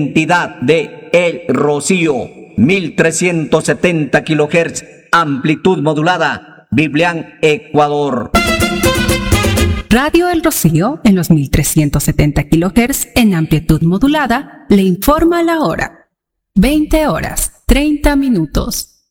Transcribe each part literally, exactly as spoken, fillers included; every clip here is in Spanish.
Entidad de El Rocío, mil trescientos setenta kilohertz, amplitud modulada, Biblián, Ecuador. Radio El Rocío, en los mil trescientos setenta kilohertz, en amplitud modulada, le informa la hora. veinte horas, treinta minutos.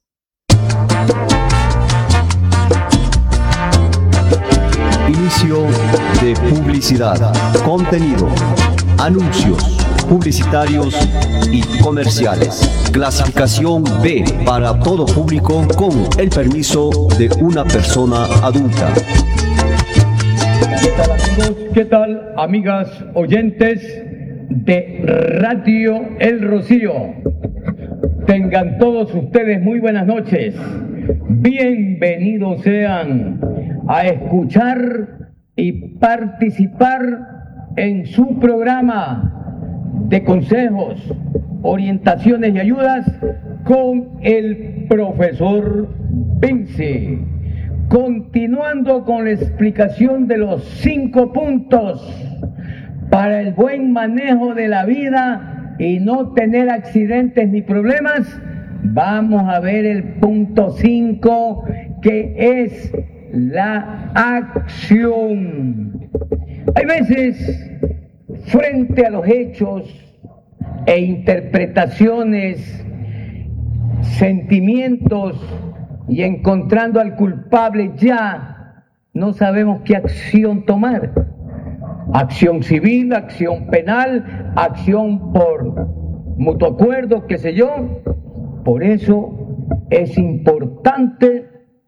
Inicio de publicidad, contenido, anuncios publicitarios y comerciales. Clasificación B para todo público con el permiso de una persona adulta. ¿Qué tal, amigos? ¿Qué tal, amigas oyentes de Radio El Rocío? Tengan todos ustedes muy buenas noches. Bienvenidos sean a escuchar y participar en su programa de consejos, orientaciones y ayudas con el profesor Vinci. Continuando con la explicación de los cinco puntos para el buen manejo de la vida y no tener accidentes ni problemas, vamos a ver el punto cinco, que es la acción. Hay veces, frente a los hechos e interpretaciones, sentimientos y encontrando al culpable, ya no sabemos qué acción tomar. Acción civil, acción penal, acción por mutuo acuerdo, qué sé yo. Por eso es importante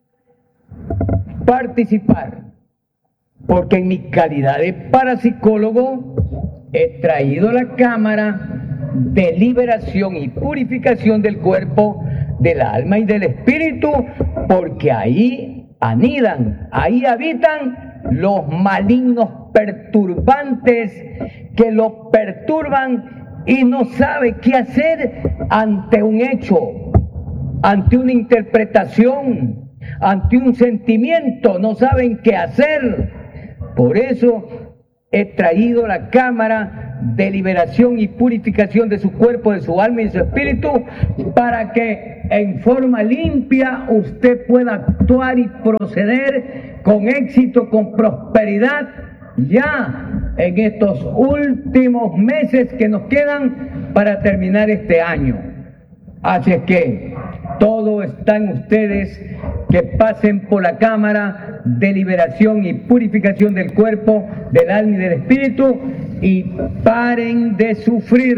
participar, porque en mi calidad de parapsicólogo he traído a la cámara de liberación y purificación del cuerpo, del alma y del espíritu, porque ahí anidan, ahí habitan los malignos perturbantes que lo perturban y no sabe qué hacer ante un hecho, ante una interpretación, ante un sentimiento, no saben qué hacer. Por eso he traído la cámara de liberación y purificación de su cuerpo, de su alma y de su espíritu, para que en forma limpia usted pueda actuar y proceder con éxito, con prosperidad, ya en estos últimos meses que nos quedan para terminar este año. Así es que todo está en ustedes, que pasen por la cámara de liberación y purificación del cuerpo, del alma y del espíritu, y paren de sufrir.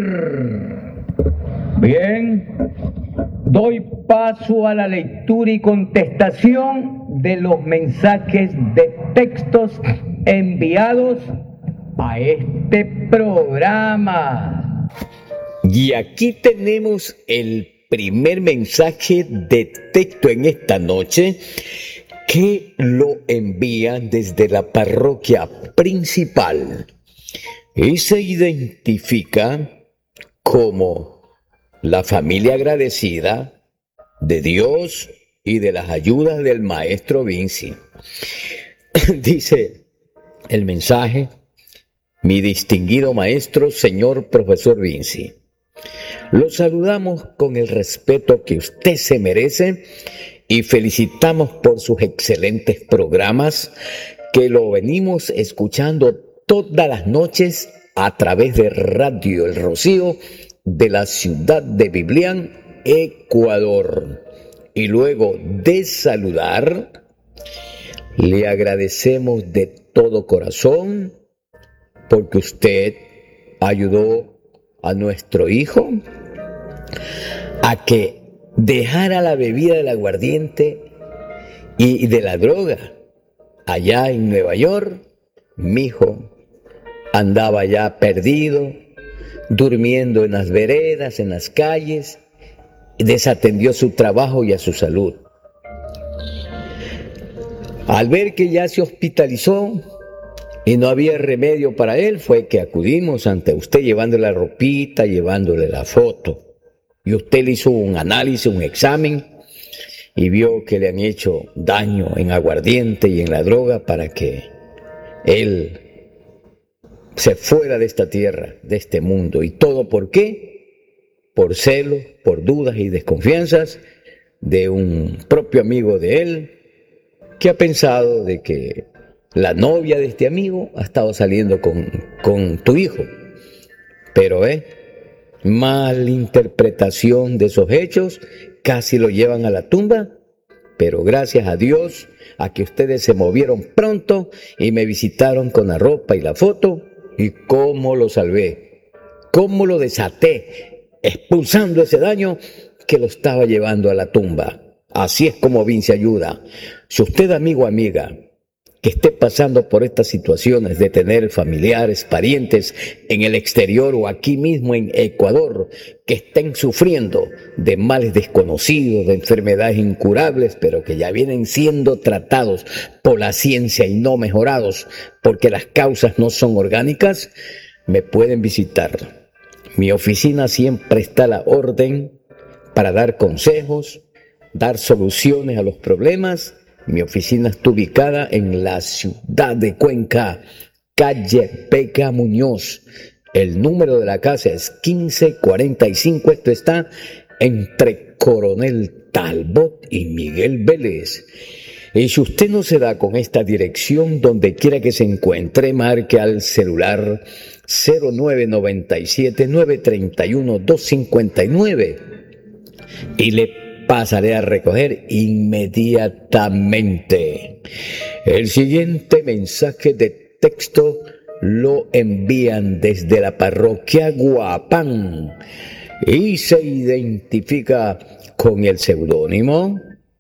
Bien, doy paso a la lectura y contestación de los mensajes de textos enviados a este programa. Y aquí tenemos el primer mensaje de texto en esta noche, que lo envían desde la parroquia principal y se identifica como la familia agradecida de Dios y de las ayudas del maestro Vinci. Dice el mensaje: mi distinguido maestro, señor profesor Vinci, lo saludamos con el respeto que usted se merece y felicitamos por sus excelentes programas, que lo venimos escuchando todas las noches a través de Radio El Rocío de la ciudad de Biblián, Ecuador. Y luego de saludar, le agradecemos de todo corazón porque usted ayudó a nuestro hijo a que dejara la bebida del aguardiente y de la droga. Allá en Nueva York, mi hijo andaba ya perdido, durmiendo en las veredas, en las calles, y desatendió su trabajo y a su salud. Al ver que ya se hospitalizó y no había remedio para él, fue que acudimos ante usted llevándole la ropita, llevándole la foto. Y usted le hizo un análisis, un examen, y vio que le han hecho daño en aguardiente y en la droga para que él se fuera de esta tierra, de este mundo. ¿Y todo por qué? por celos, por dudas y desconfianzas de un propio amigo de él que ha pensado de que la novia de este amigo ha estado saliendo con, con tu hijo. Pero eh, malinterpretación de esos hechos casi lo llevan a la tumba. Pero gracias a Dios, a que ustedes se movieron pronto y me visitaron con la ropa y la foto, y cómo lo salvé, cómo lo desaté, expulsando ese daño que lo estaba llevando a la tumba. Así es como Vinci ayuda. Si usted, amigo o amiga, que esté pasando por estas situaciones de tener familiares, parientes en el exterior o aquí mismo en Ecuador, que estén sufriendo de males desconocidos, de enfermedades incurables, pero que ya vienen siendo tratados por la ciencia y no mejorados, porque las causas no son orgánicas, me pueden visitar. Mi oficina siempre está a la orden para dar consejos, dar soluciones a los problemas. Mi oficina está ubicada en la ciudad de Cuenca, calle Beca Muñoz. El número de la casa es quince cuarenta y cinco. Esto está entre Coronel Talbot y Miguel Vélez. Y si usted no se da con esta dirección, donde quiera que se encuentre, marque al celular cero nueve noventa y siete, nueve treinta y uno, dos cincuenta y nueve y le pasaré a recoger inmediatamente. El siguiente mensaje de texto lo envían desde la parroquia Guapán y se identifica con el seudónimo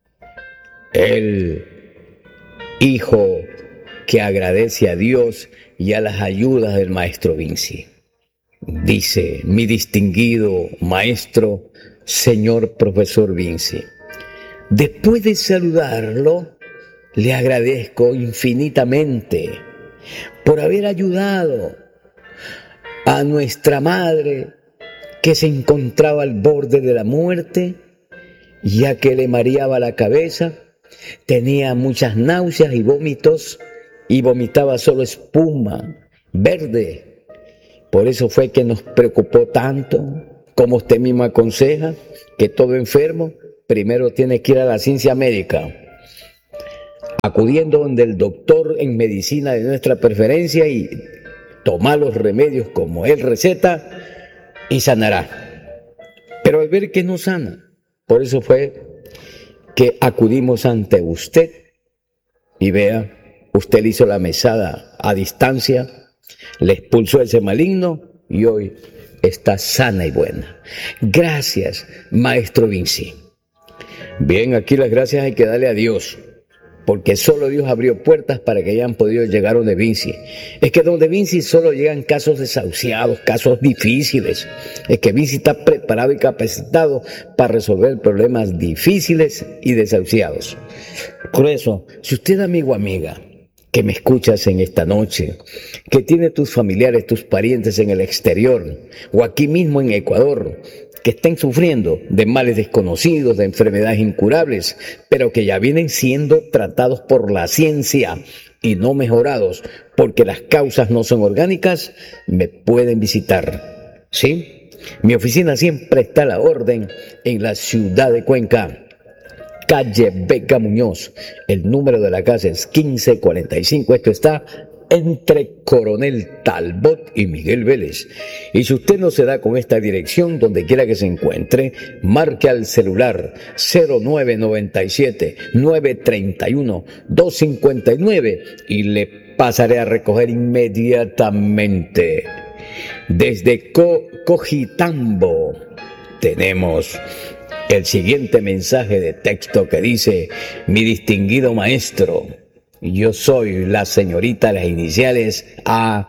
El Hijo que agradece a Dios y a las ayudas del maestro Vinci. Dice: mi distinguido maestro, señor profesor Vinci, después de saludarlo, le agradezco infinitamente por haber ayudado a nuestra madre que se encontraba al borde de la muerte, ya que le mareaba la cabeza, tenía muchas náuseas y vómitos y vomitaba solo espuma verde. Por eso fue que nos preocupó tanto. Como usted mismo aconseja, que todo enfermo primero tiene que ir a la ciencia médica, acudiendo donde el doctor en medicina de nuestra preferencia y tomar los remedios como él receta y sanará. Pero al ver que no sana, por eso fue que acudimos ante usted y vea, usted le hizo la mesada a distancia, le expulsó ese maligno y hoy está sana y buena. Gracias, maestro Vinci. Bien, aquí las gracias hay que darle a Dios, porque solo Dios abrió puertas para que hayan podido llegar donde Vinci. Es que donde Vinci solo llegan casos desahuciados, casos difíciles. Es que Vinci está preparado y capacitado para resolver problemas difíciles y desahuciados. Por eso, si usted, amigo o amiga, que me escuchas en esta noche, que tiene tus familiares, tus parientes en el exterior o aquí mismo en Ecuador, que estén sufriendo de males desconocidos, de enfermedades incurables, pero que ya vienen siendo tratados por la ciencia y no mejorados, porque las causas no son orgánicas, me pueden visitar. ¿Sí? Mi oficina siempre está a la orden en la ciudad de Cuenca, calle Beca Muñoz. El número de la casa es quince cuarenta y cinco. Esto está entre Coronel Talbot y Miguel Vélez. Y si usted no se da con esta dirección, donde quiera que se encuentre, marque al celular cero nueve noventa y siete, nueve treinta y uno, dos cincuenta y nueve y le pasaré a recoger inmediatamente. Desde Co- Cojitambo tenemos el siguiente mensaje de texto que dice: mi distinguido maestro, yo soy la señorita, las iniciales A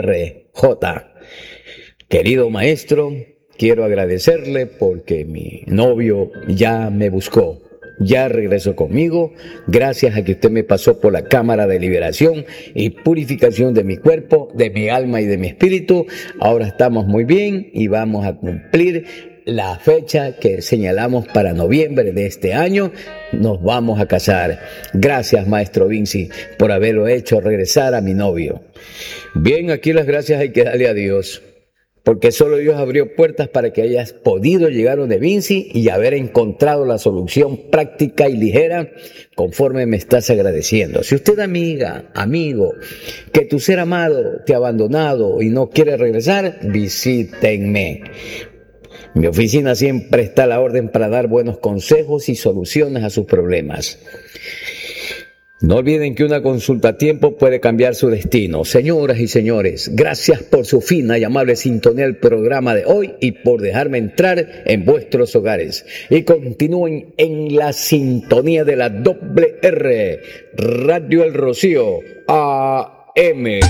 R J. Querido maestro, quiero agradecerle porque mi novio ya me buscó, ya regresó conmigo, gracias a que usted me pasó por la cámara de liberación y purificación de mi cuerpo, de mi alma y de mi espíritu. Ahora estamos muy bien y vamos a cumplir la fecha que señalamos para noviembre de este año. Nos vamos a casar. Gracias, maestro Vinci, por haberlo hecho regresar a mi novio. Bien, aquí las gracias hay que darle a Dios, porque solo Dios abrió puertas para que hayas podido llegar donde Vinci y haber encontrado la solución práctica y ligera conforme me estás agradeciendo. Si usted, amiga, amigo, que tu ser amado te ha abandonado y no quiere regresar, visítenme. Mi oficina siempre está a la orden para dar buenos consejos y soluciones a sus problemas. No olviden que una consulta a tiempo puede cambiar su destino. Señoras y señores, gracias por su fina y amable sintonía del programa de hoy y por dejarme entrar en vuestros hogares. Y continúen en la sintonía de la doble R, Radio El Rocío, A M.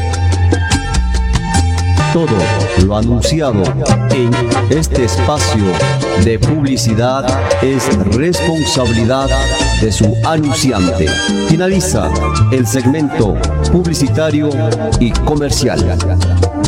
Todo lo anunciado en este espacio de publicidad es responsabilidad de su anunciante. Finaliza el segmento publicitario y comercial.